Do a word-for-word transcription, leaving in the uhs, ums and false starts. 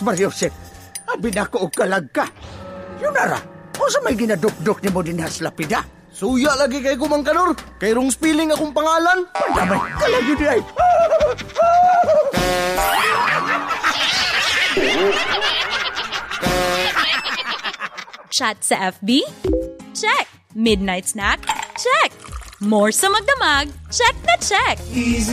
Mariusip. Abi na ko og kalag ka. Yun nara, o sa may ginadukdok ni mo din has lapida? Suya lagi kay Kumang Kanor. Kay rong spelling akong pangalan. Damay, kalag yun ay. Chat sa F B? Check. Midnight snack? Check. More sa magdamag? Check na check.